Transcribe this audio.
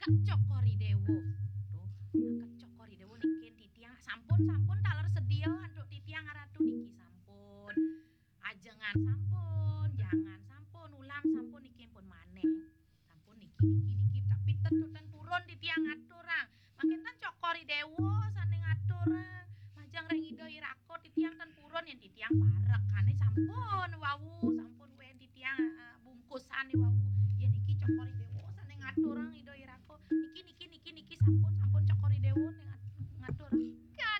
kecokori dewo. Tuh, kecokori dewo niki titiang sampun taler sedia anduk titiang aratu niki sampun. Ajengan sampun, jangan sampun, ulam sampun niki pun maneh. Sampun niki tapi tetutan purun titiang ngaturang. Makinten cokori dewo sane ngaturang. Majang reng ida irakot titiang ten purun yen titiang parekane sampun wau